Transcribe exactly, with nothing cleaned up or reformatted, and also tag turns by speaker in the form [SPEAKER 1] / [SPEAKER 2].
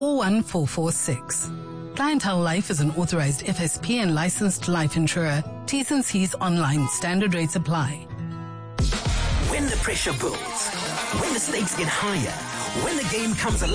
[SPEAKER 1] four one four four six. Clientele Life is an authorized F S P and licensed life insurer. T's and C's online. Standard rates apply.
[SPEAKER 2] When the pressure builds, when the stakes get higher, when the game comes alive,